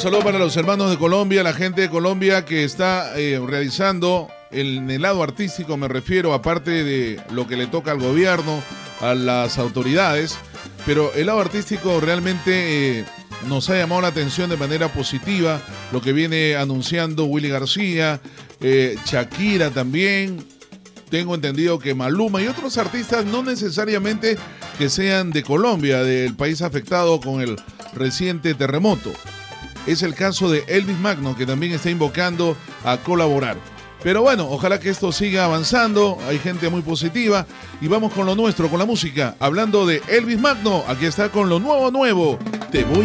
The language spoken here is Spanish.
saludo para los hermanos de Colombia, la gente de Colombia que está realizando en el lado artístico, me refiero, aparte de lo que le toca al gobierno, a las autoridades, pero el lado artístico realmente nos ha llamado la atención de manera positiva, lo que viene anunciando Willy García, Shakira también. Tengo entendido que Maluma y otros artistas, no necesariamente que sean de Colombia, del país afectado con el reciente terremoto. Es el caso de Elvis Magno, que también está invocando a colaborar. Pero bueno, ojalá que esto siga avanzando, hay gente muy positiva. Y vamos con lo nuestro, con la música. Hablando de Elvis Magno, aquí está con lo nuevo. Te voy